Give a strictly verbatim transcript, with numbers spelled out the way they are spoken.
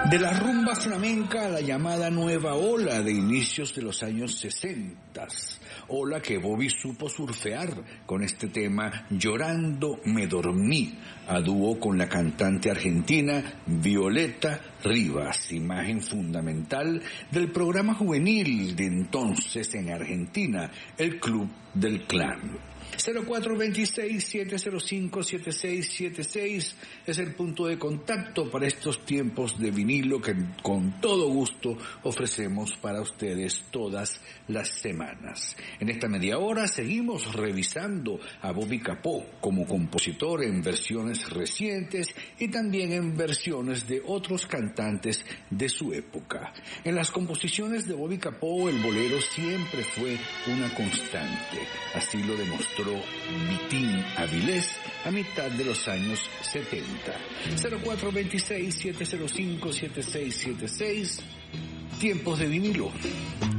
De la rumba flamenca a la llamada nueva ola de inicios de los años sesenta, ola que Bobby supo surfear con este tema Llorando me dormí, a dúo con la cantante argentina Violeta Rivas, imagen fundamental del programa juvenil de entonces en Argentina, el Club del Clan. cero cuatro dos seis, siete cero cinco, siete seis siete seis es el punto de contacto para estos tiempos de vinilo que con todo gusto ofrecemos para ustedes todas las semanas. En esta media hora seguimos revisando a Bobby Capó como compositor en versiones recientes y también en versiones de otros cantantes de su época. En las composiciones de Bobby Capó el bolero siempre fue una constante, así lo demostró Vitín Avilés a mitad de los años setenta. cero cuatro dos seis, siete cero cinco, siete seis siete seis, tiempos de vinilo.